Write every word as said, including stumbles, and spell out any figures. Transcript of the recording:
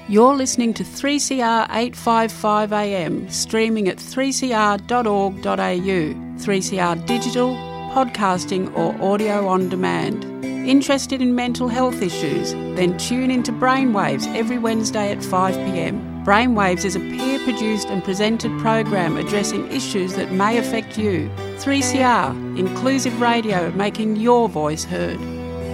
You're listening to three C R eight fifty-five A M, streaming at three c r dot org dot a u, three C R Digital, podcasting or audio on demand. Interested in mental health issues? Then tune into Brainwaves every Wednesday at five p m. Brainwaves is a peer-produced and presented program addressing issues that may affect you. three C R, inclusive radio, making your voice heard.